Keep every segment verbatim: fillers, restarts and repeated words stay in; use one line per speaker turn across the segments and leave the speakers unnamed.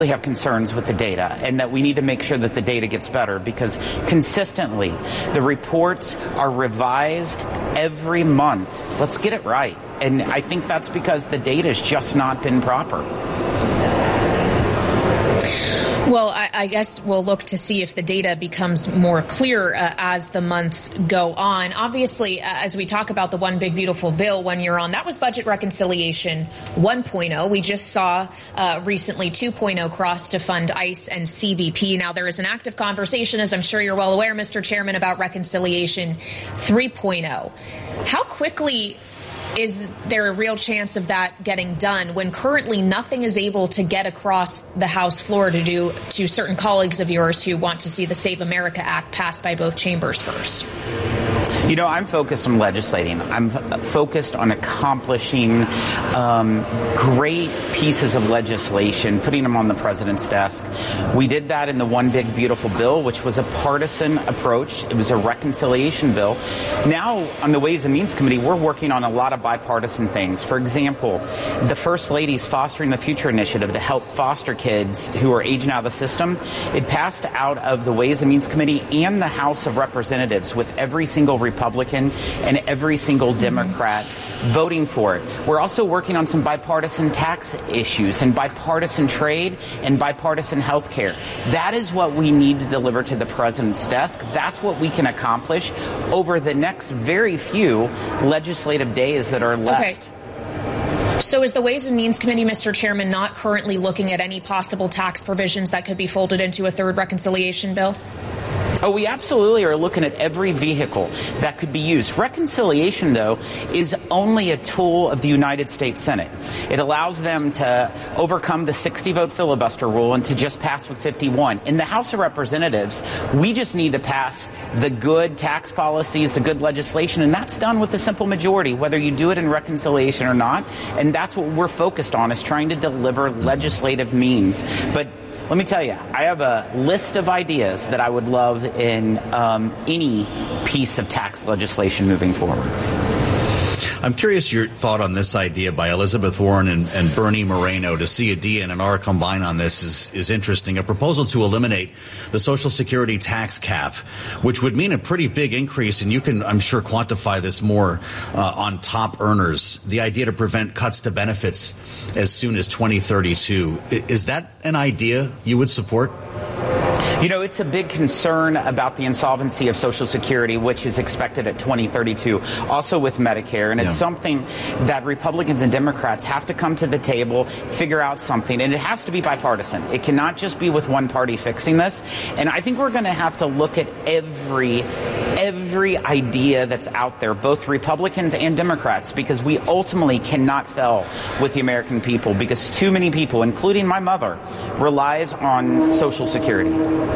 have concerns with the data and that we need to make sure that the data gets better because consistently the reports are revised every month. Let's get it right. And I think that's because the data has just not been proper.
Well, I, I guess we'll look to see if the data becomes more clear uh, as the months go on. Obviously, uh, as we talk about the One Big Beautiful Bill one year on, that was budget reconciliation one point oh. We just saw uh, recently two point oh cross to fund ICE and C B P. Now, there is an active conversation, as I'm sure you're well aware, Mister Chairman, about reconciliation three point oh. How quickly is there a real chance of that getting done when currently nothing is able to get across the House floor to do to certain colleagues of yours who want to see the Save America Act passed by both chambers first?
You know, I'm focused on legislating. I'm focused on accomplishing um, great pieces of legislation, putting them on the president's desk. We did that in the One Big Beautiful Bill, which was a partisan approach. It was a reconciliation bill. Now, on the Ways and Means Committee, we're working on a lot of bipartisan things. For example, the First Lady's Fostering the Future initiative to help foster kids who are aging out of the system. It passed out of the Ways and Means Committee and the House of Representatives with every single Republican and every single Democrat voting for it. We're also working on some bipartisan tax issues and bipartisan trade and bipartisan health care. That is what we need to deliver to the president's desk. That's what we can accomplish over the next very few legislative days that are left.
Okay. So is the Ways and Means Committee, Mister Chairman, not currently looking at any possible tax provisions that could be folded into a third reconciliation bill?
Oh, we absolutely are looking at every vehicle that could be used. Reconciliation, though, is only a tool of the United States Senate. It allows them to overcome the sixty-vote filibuster rule and to just pass with fifty-one. In the House of Representatives, we just need to pass the good tax policies, the good legislation, and that's done with a simple majority, whether you do it in reconciliation or not. And that's what we're focused on, is trying to deliver legislative means. But let me tell you, I have a list of ideas that I would love in um, any piece of tax legislation moving forward.
I'm curious your thought on this idea by Elizabeth Warren and, and Bernie Moreno. To see a D and an R combine on this is, is interesting. A proposal to eliminate the Social Security tax cap, which would mean a pretty big increase, and you can, I'm sure, quantify this more uh, on top earners. The idea to prevent cuts to benefits as soon as twenty thirty-two. Is that an idea you would support?
You know, it's a big concern about the insolvency of Social Security, which is expected at twenty thirty-two, also with Medicare. And it's yeah. something that Republicans and Democrats have to come to the table, figure out something. And it has to be bipartisan. It cannot just be with one party fixing this. And I think we're going to have to look at every every idea that's out there, both Republicans and Democrats, because we ultimately cannot fail with the American people, because too many people, including my mother, relies on Social Security.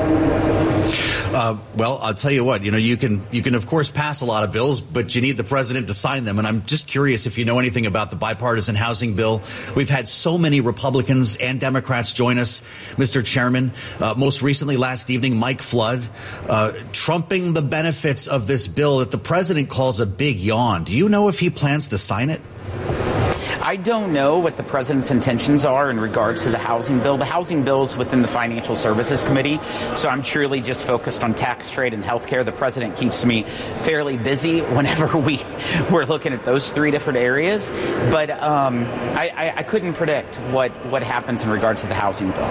Uh, well, I'll tell you what, you know, you can, you can, of course, pass a lot of bills, but you need the president to sign them. And I'm just curious if you know anything about the bipartisan housing bill. We've had so many Republicans and Democrats join us, Mister Chairman. Uh, most recently, last evening, Mike Flood, uh, trumping the benefits of this bill that the president calls a big yawn. Do you know if he plans to sign it?
I don't know what the president's intentions are in regards to the housing bill. The housing bill is within the Financial Services Committee, so I'm truly just focused on tax, trade, and health care. The president keeps me fairly busy whenever we, we're looking at those three different areas. But um, I, I, I couldn't predict what, what happens in regards to the housing bill.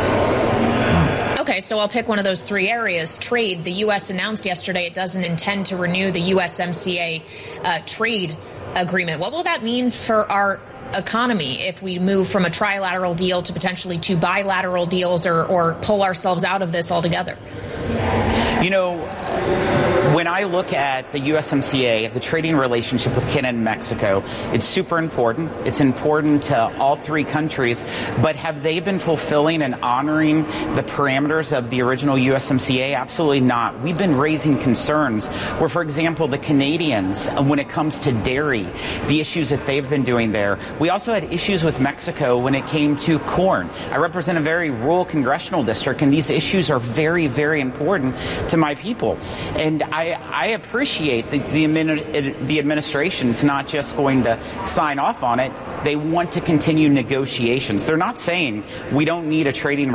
Okay, so I'll pick one of those three areas. Trade. The U S announced yesterday it doesn't intend to renew the U S M C A uh, trade agreement. What will that mean for our economy if we move from a trilateral deal to potentially two bilateral deals, or, or pull ourselves out of this altogether?
You know, when I look at the U S M C A, the trading relationship with Canada and Mexico, it's super important. It's important to all three countries. But have they been fulfilling and honoring the parameters of the original U S M C A? Absolutely not. We've been raising concerns where, for example, the Canadians, when it comes to dairy, the issues that they've been doing there. We also had issues with Mexico when it came to corn. I represent a very rural congressional district, and these issues are very, very important to my people. And I I, I appreciate the, the, the administration's not just going to sign off on it. They want to continue negotiations. They're not saying we don't need a trading